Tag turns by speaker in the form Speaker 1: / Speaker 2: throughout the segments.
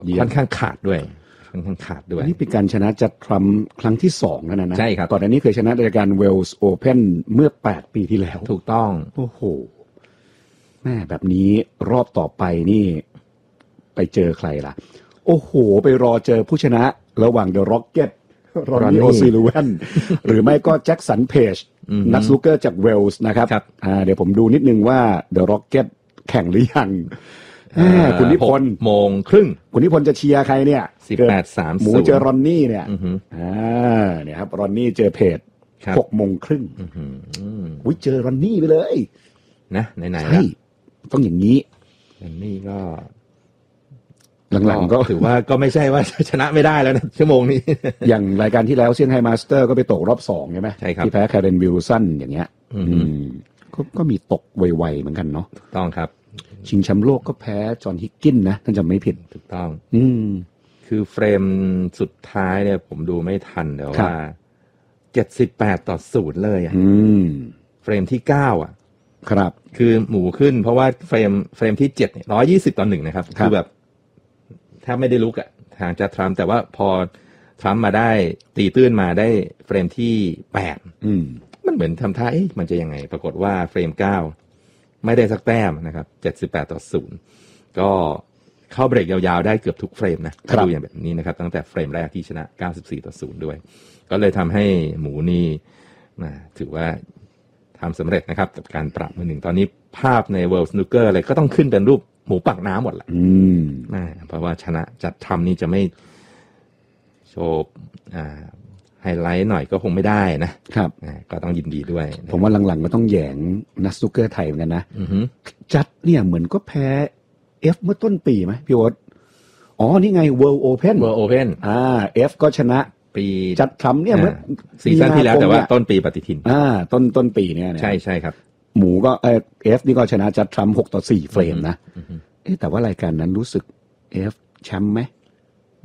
Speaker 1: ค่อนข้างขาดด้วย
Speaker 2: นี่เป็นการชนะจัดทรัมป์ครั้งที่2แล้วนะ
Speaker 1: ใช่ครับ
Speaker 2: ก่อนอันนี้เคยชนะรายการเวลส์โอเพ่นเมื่อ8ปีที่แล้ว
Speaker 1: ถูกต้อง
Speaker 2: โอ้โหแม่แบบนี้รอบต่อไปนี่ไปเจอใครล่ะโอ้โหไปรอเจอผู้ชนะระหว่างเดอะร็อกเก็ตรอนนี่โอซิลูแวนหรือไม่ก็แจ็คสันเพจนักสนุกเกอร์จากเวลส์นะครับเดี๋ยวผมดูนิดนึงว่าเดอะร็อกเก็ตแข่งหรือยังคุณนิพนธ์
Speaker 1: 6:30
Speaker 2: คุณนิพนธ์จะเชียร์ใครเนี่ย
Speaker 1: 18:30
Speaker 2: หมูเจอรอนนี่เนี่ยเนี่ยครับรอนนี่เจอเพจ 6:30อุ้ยเจอรอนนี่ไปเลย
Speaker 1: นะไหนๆ
Speaker 2: ใช่ต้องอย่างนี้
Speaker 1: รอนนี่ก็
Speaker 2: หลังๆก็
Speaker 1: ถือว่าก็ไม่ใช่ว่าชนะไม่ได้แล้วนะชั่วโมงนี้
Speaker 2: อย่างรายการที่แล้วเซี่ยงไฮ้มาสเตอร์ก็ไปตกรอบ2ใช่ไหมที่แพ้แคเรนวิลสันอย่างเงี้ยก็มีตกไวๆเหมือนกันเนาะ
Speaker 1: ถูกต้องครับ
Speaker 2: ชิงแชมป์โลกก็แพ้จอห์นฮิกกินนะถ้าจำไม่ผิด
Speaker 1: ถูกต้องคือเฟรมสุดท้ายเนี่ยผมดูไม่ทันแต่ว่า78-0เลยเฟรมที่9
Speaker 2: ครับ
Speaker 1: คือหมูขึ้นเพราะว่าเฟรมที่7เนี่ย120-1นะครับคือแบบแทบไม่ได้ลุกทางจะทรัมป์แต่ว่าพอทรัมป์มาได้ตีตื้นมาได้เฟรมที่8มันเหมือนทำท่ามันจะยังไงปรากฏว่าเฟรม9ไม่ได้สักแต้มนะครับ78-0ก็เข้าเบรกยาวๆได้เกือบทุกเฟรมนะดูอย่างแบบนี้นะครับตั้งแต่เฟรมแรกที่ชนะ94-0ด้วยก็เลยทำให้หมูนี่ถือว่าทำสำเร็จนะครับกับการปรับมือหนึ่งตอนนี้ภาพใน World Snooker อะไรก็ต้องขึ้นเป็นรูปหมูปักน้ำหมดแหละเพราะว่าชนะจัดทำนี่จะไม่โชว์ไฮไลท์หน่อยก็คงไม่ได้นะครับก็ต้องยินดีด้วย
Speaker 2: ผมว่าหลังๆก็ต้องแหยงนักสนุกเกอร์ไทยเหมือนกันนะจัดเนี่ยเหมือนก็แพ้ F เมื่อต้นปีไหมพี่โอ๊ตนี่ไง World Open F ก็ชนะ
Speaker 1: ปี
Speaker 2: จัดทำเนี่ยเมื่อ
Speaker 1: ซีซั่นที่แล้วแต่ว่าต้นปีปฏิทิน
Speaker 2: ต้นปีเนี่ย
Speaker 1: ใช่ครับ
Speaker 2: หมูก็F นี่ก็ชนะจัดทรัมป์6-4เฟรมนะแต่ว่ารายการนั้นรู้สึก F แชมป์ไหม
Speaker 1: ไม่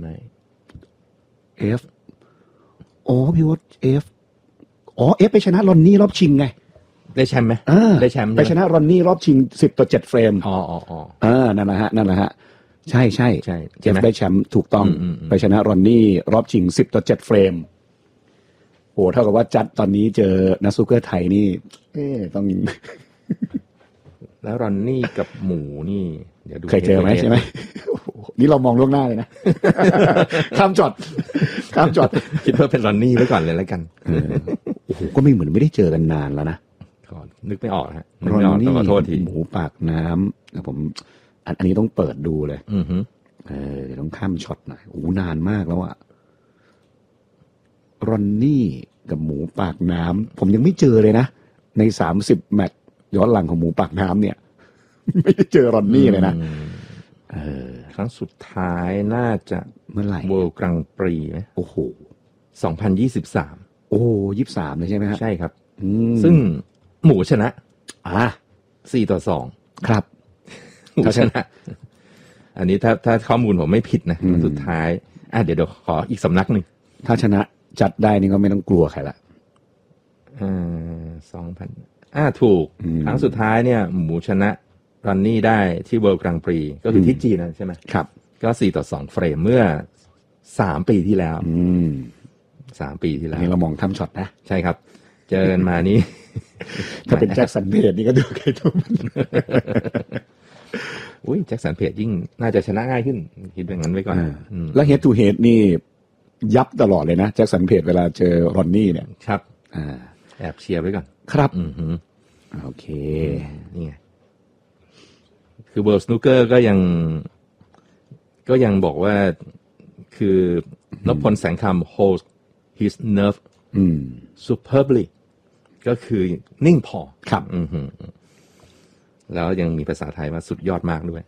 Speaker 2: F พี่ว่า F ไปชนะรอนนี่รอบชิงไง
Speaker 1: ได้แชมป์ไหมได้แชมป์
Speaker 2: ไปชนะรอนนี่รอบชิง10-7เฟรมนั่นแหละฮะใช่เจฟได้แชมป์ถูกต้องไปชนะรอนนี่รอบชิง10-7เฟรมเท่ากับว่าจัดตอนนี้เจอนักสนุกเกอร์ไทยนี่ต้อง
Speaker 1: แล้วรอนนี่กับหมูนี่เดี๋ยวดู
Speaker 2: เคยเจอไหมใช่ไหมนี่เรามองล่วงหน้าเลยนะข้ามจอด
Speaker 1: คิดว่าเป็นรอนนี่ไว้ก่อนเลยแล้วกัน
Speaker 2: ก็ไม่เหมือนไม่ได้เจอกันนานแล้วนะ
Speaker 1: นึกไม่ออกฮะ
Speaker 2: รอนนี่ขอโทษทีหมูปากน้ำผมอันนี้ต้องเปิดดูเลยต้องข้ามช็อตหน่อยนานมากแล้วอะรอนนี่กับหมูปากน้ำผมยังไม่เจอเลยนะใน30แมตช์ย้อนหลังของหมูปากน้ำเนี่ยไม่ได้เจอรอนนี่เลยนะ
Speaker 1: ครั้งสุดท้ายน่าจะ
Speaker 2: เมื่อไหร่
Speaker 1: World Grand Prix ไหม2023
Speaker 2: 23เลยใช่ไหมฮะ
Speaker 1: ใช่ครับซึ่งหมูชนะ4-2
Speaker 2: ครับ
Speaker 1: หมูชนะอันนี้ถ้าข้อมูลผมไม่ผิดนะสุดท้ายเดี๋ยวขออีกสำนักหนึ่ง
Speaker 2: ถ้าชนะจัดได้นี่ก็ไม่ต้องกลัวใครละ
Speaker 1: 2,000ถูกครั้งสุดท้ายเนี่ยหมูชนะรันนี่ได้ที่ World Grand Prix ก็คือที่จีนนะใช่ไหม
Speaker 2: ครับ
Speaker 1: ก็4-2เฟรมเมื่อ3ปีที่แล้ว3ปีที่แล้ว
Speaker 2: นี่เรามองทำช็อตนะ
Speaker 1: ใช่ครับเจอกันมานี้
Speaker 2: ถ้าเป็นแจ็คสันเพจนี่ก็ดูใครตัวมัน
Speaker 1: แจ็คสันเพจยิ่งน่าจะชนะง่ายขึ้นคิดแบบนั้นไว้ก่อน
Speaker 2: แล้ว head to head นี่ยับตลอดเลยนะแจ็คสันเพจเวลาเจอรอนนี่เนี่ย
Speaker 1: ครับแอบเชียร์ไว้ก่อน
Speaker 2: ครับโอเค
Speaker 1: นี่ไงคือ World Snooker ก็ยังบอกว่าคือนพพลแสงคำ hold his nerve superbly ก็คือนิ่งพอ
Speaker 2: ครับ
Speaker 1: แล้วยังมีภาษาไทยว่าสุดยอดมากด้วย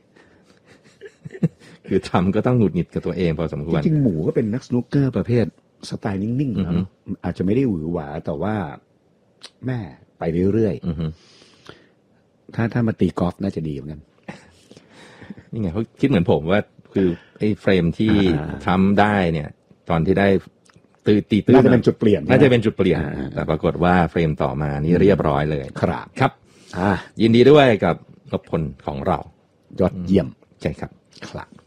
Speaker 1: คือทำก็ต้องหงุดหงิดกับตัวเองพอสมควร
Speaker 2: จริงๆหมูก็เป็นนักสนุกเกอร์ประเภทสไตล์นิ่งๆนะอาจจะไม่ได้หวือหวาแต่ว่าแม่ไปเรื่อยๆถ้ามาตีกอล์ฟน่าจะดีเหมือนกัน
Speaker 1: นี่ไงเขาคิดเหมือนผมว่าคือไอ้เฟรมที่ทำได้เนี่ยตอนที่ได้ตีตื้น
Speaker 2: น่าจะเป็นจุดเปลี่ยน
Speaker 1: แต่ปรากฏว่าเฟรมต่อมานี่เรียบร้อยเลย
Speaker 2: ครับ
Speaker 1: ยินดีด้วยกับนพพลของเรา
Speaker 2: ยอดเยี่ยม
Speaker 1: ใช่ครับ
Speaker 2: ครับ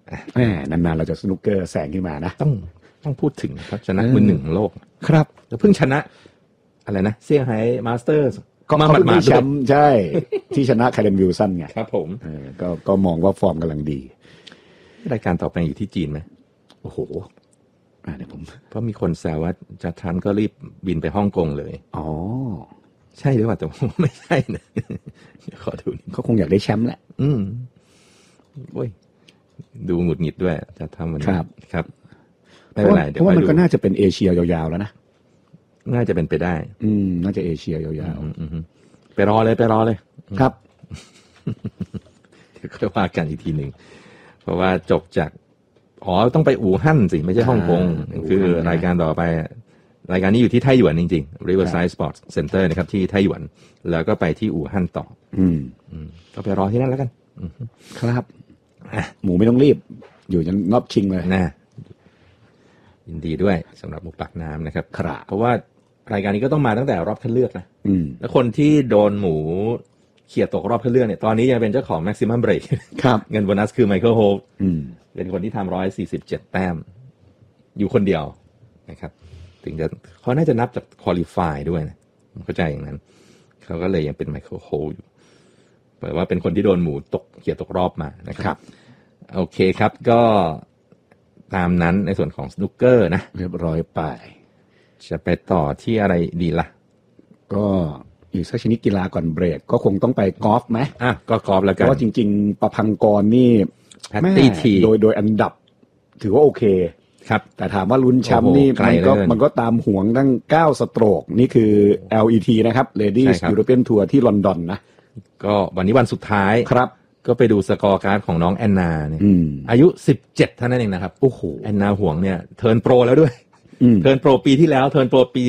Speaker 2: แหมนานๆเราจะสนุกเกอร์แสงขึ้นมานะ
Speaker 1: ต้องพูดถึงครับชนะมือหนึ่งของโลก
Speaker 2: ครับ
Speaker 1: แล้วเพิ่งชนะอะไรนะเซี่ยงไฮ้มาสเตอร์
Speaker 2: ก็มาหมาดๆแชมป์ใช่ ที่ชนะไคลเดนวิลสันไง
Speaker 1: ครับผม
Speaker 2: ก็มองว่าฟอร์มกำลังดี
Speaker 1: รายการต่อไปอยู่ที่จีนไหม
Speaker 2: โอ้โหเดี๋ยวผม
Speaker 1: เพราะมีคนแซวว่าจัดทันก็รีบบินไปฮ่องกงเลย
Speaker 2: อ๋อ
Speaker 1: ใช่หรือเปล่าแต่ไม่ใช่นะขอดู
Speaker 2: เขาคงอยากได้แชมป์แหละ
Speaker 1: โอ้ยดูหงุดหงิดด้วยจะทำมันครับ
Speaker 2: ไม่เป็นไรเดี๋ยวมันก็น่าจะเป็นเอเชียยาวๆแล้วนะ
Speaker 1: น่าจะเป็นไปได้
Speaker 2: น่าจะเอเชียยาว
Speaker 1: ๆไปรอเลย
Speaker 2: ครับ
Speaker 1: เดี๋ยวค่อยว่ากันอีกทีหนึ่งเพราะว่าจบจากต้องไปอู่ฮั่นสิไม่ใช่ฮ่องกงคือรายการต่อไปรายการนี้อยู่ที่ไต้หวันจริงๆ Riverside Sports Center นะครับที่ไต้หวันแล้วก็ไปที่อู่ฮั่นต่อก็ไปรอที่นั่นแล้วกัน
Speaker 2: ครับหมูไม่ต้องรีบอยู่จนรอบชิงเลย
Speaker 1: นะยินดีด้วยสำหรับหมูปากน้ำนะครับ
Speaker 2: ครับ
Speaker 1: เพราะว่ารายการนี้ก็ต้องมาตั้งแต่รอบคัดเลือกนะแล้วคนที่โดนหมูเขี่ยตกรอบคัดเลือกเนี่ยตอนนี้ยังเป็นเจ้าของ Maximum Break
Speaker 2: ครับ
Speaker 1: เงินโบนัสคือไมเคิลโฮลเป็นคนที่ทำ147 แต้มอยู่คนเดียวนะครับถึงจะเขาน่าจะนับจากควอลิฟายด้วยนะผมเข้าใจอย่างนั้นเขาก็เลยยังเป็นไมเคิลโฮลอยู่แปลว่าเป็นคนที่โดนหมูเขี่ยตกรอบมานะครับโอเคครับก็ตามนั้นในส่วนของสนุกเกอร์นะ
Speaker 2: เรียบร้อยไป
Speaker 1: จะไปต่อที่อะไรดีล่ะ
Speaker 2: ก็อีกสักชนิดกีฬาก่อนเบรกก็คงต้องไปกอล์ฟไหม
Speaker 1: ก็กอล์ฟแล้วกัน
Speaker 2: เพราะว่าจริงๆประพังกรนี่
Speaker 1: แพตตี้ที
Speaker 2: โดยอันดับถือว่าโอเค
Speaker 1: ครับ
Speaker 2: แต่ถามว่าลุ้นแชมป์นี่มันก็ตามห่วงตั้ง9สโตรกนี่คือ LET นะครับ Ladies European Tour ที่ลอนดอนนะ
Speaker 1: ก็วันนี้วันสุดท้าย
Speaker 2: ครับ
Speaker 1: ก็ไปดูสกอร์การ์ดของน้องแอนนาเนี่ยอายุ17เท่านั้นเองนะครับ
Speaker 2: โอ้โห
Speaker 1: แอนนาห่วงเนี่ยเทิร์นโปรแล้วด้วยเทิร์นโปรปีที่แล้วเทิร์นโปรปี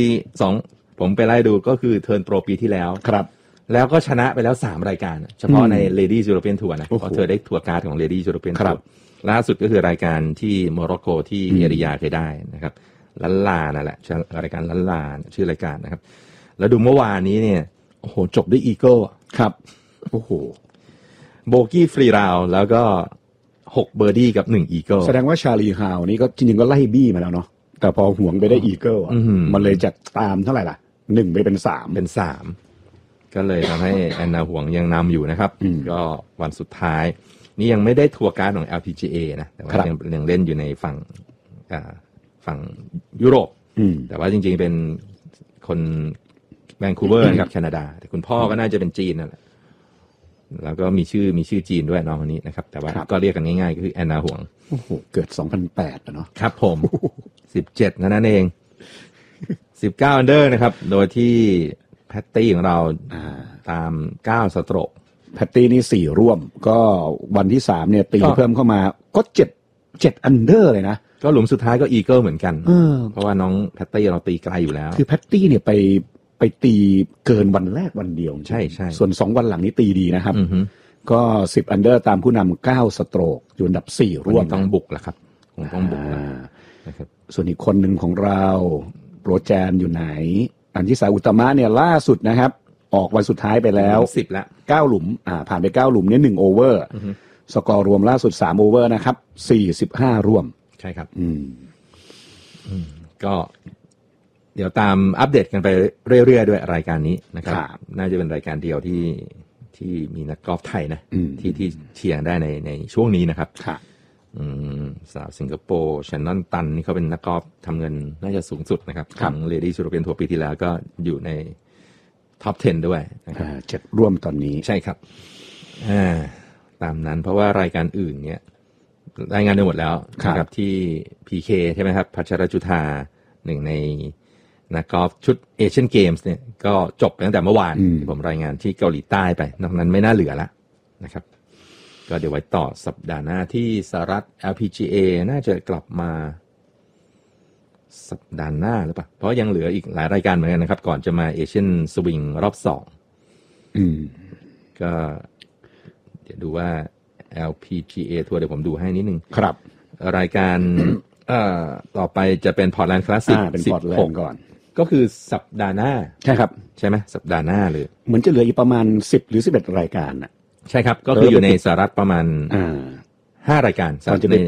Speaker 1: 2ผมไปไล่ดูก็คือเทิร์นโปรปีที่แล้ว
Speaker 2: ครับ
Speaker 1: แล้วก็ชนะไปแล้ว3รายการเฉพาะใน Ladies European Tour นะเพราะเธอได้ทัวร์การ์ดของ Ladies European Tour ล่าสุดก็คือรายการที่โมร็อกโกที่เอริยาเคยได้นะครับลันลานั่นแหละรายการลันลาชื่อรายการนะครับแล้วดูเมื่อวานนี้เนี่ยโอ้โหจบด้วยอีเกิล
Speaker 2: ครับโอ้โห
Speaker 1: โบกี้ฟรีราวแล้วก็6เบอร์ดี้กับ1อีเกิล
Speaker 2: แสดงว่าชาลีฮาวนี่ก็จริงๆก็ไล่บี้มาแล้วเนาะแต่พอหวงไปได้อีเกิลมันเลยจากตามเท่าไหร่ล่ะ1ไปเป็น3
Speaker 1: ก็เลยทำให้แอนนาหวงยังนำอยู่นะครับก็วันสุดท้ายนี่ยังไม่ได้ทัวร์การ์ดของ LPGA นะแต่ว่ายังเล่นอยู่ในฝั่งยุโรปแต่ว่าจริงๆเป็นคนแวนคูเวอร์นะครับแคนาดาแต่คุณพ่อก็น่าจะเป็นจีนนั่นแหละแล้วก็มีชื่อจีนด้วยน้องคนนี้นะครับแต่ว่าก็เรียกกันง่ายๆก็คือแอนนาหวง
Speaker 2: โอ้โหเกิด2008อ่ะเนาะ
Speaker 1: ครับผม17นั่นเอง19อันเดอร์นะครับโดยที่แพตตี้ของเราตาม9สโตรก
Speaker 2: แพตตี้นี่4ร่วมก็วันที่3เนี่ยตีเพิ่มเข้ามาก็7อันเดอร์เลยนะ
Speaker 1: ก็หลุมสุดท้ายก็อีเกิลเหมือนกันเพราะว่าน้องแพตตี้เราตีไกลอยู่แล้ว
Speaker 2: คือแพตตี้เนี่ยไปตีเกินวันแรกวันเดียว
Speaker 1: ใช่
Speaker 2: ส่วน2วันหลังนี้ตีดีนะครับก็10อันเดอร์ตามผู้นำ9สโตรกอยู่อันดับ4ร่วม
Speaker 1: ต้องบุกแล้วครับคงต้องบุก
Speaker 2: นะครับส่วนอีกคนหนึ่งของเราโปรแจนอยู่ไหนอันที่สาอุตมะเนี่ยล่าสุดนะครับออกวันสุดท้ายไปแล้ว
Speaker 1: 10แล้ว
Speaker 2: 9หลุมผ่านไป9หลุมเนี่ย1โอเวอร์สกอร์รวมล่าสุด3โอเวอร์นะครับ45ร่วม
Speaker 1: ใช่ครับก็เดี๋ยวตามอัปเดตกันไปเรื่อยๆด้วยรายการนี้นะครับน่าจะเป็นรายการเดียวที่มีนักกอล์ฟไทยนะที่เชียร์ได้ในช่วงนี้นะครับสาวสิงคโปร์แชนนอนตันนี่เขาเป็นนักกอล์ฟทำเงินน่าจะสูงสุดนะครับของ Ladies European Tour ปีที่แล้วก็อยู่ในท็อป 10 ด้วยนะครับ
Speaker 2: 7ร่วมตอนนี้
Speaker 1: ใช่ครับตามนั้นเพราะว่ารายการอื่นเนี่ยรายงานไปหมดแล้วนะครับที่ PK ใช่ไหมครับพัชรจุธาหนึ่งในนักกอล์ฟชุดเอเชียนเกมส์เนี่ยก็จบไปตั้งแต่เมื่อวานผมรายงานที่เกาหลีใต้ไปนอกนั้นไม่น่าเหลือแล้วนะครับก็เดี๋ยวไว้ต่อสัปดาห์หน้าที่สหรัฐ LPGA น่าจะกลับมาสัปดาห์หน้าหรือเปล่าเพราะยังเหลืออีกหลายรายการเหมือนกันนะครับก่อนจะมาเอเชียนสวิงรอบ2ก็เดี๋ยวดูว่า LPGA ทัวร์เดี๋ยวผมดูให้นิดนึง
Speaker 2: ครับ
Speaker 1: รายการต่อไปจะเป็น Portland Classic
Speaker 2: เป็น Portland ก่อน
Speaker 1: ก็คือสัปดาห์หน้า
Speaker 2: ใช่ครับ
Speaker 1: ใช่ไหมสัปดาห์หน้าเลย
Speaker 2: เหมือนจะเหลืออีกประมาณ10หรือ11รายการน่ะ
Speaker 1: ใช่ครับก็คืออยู่ในสหรัฐประมาณ5รายการ
Speaker 2: ก่อนจะไป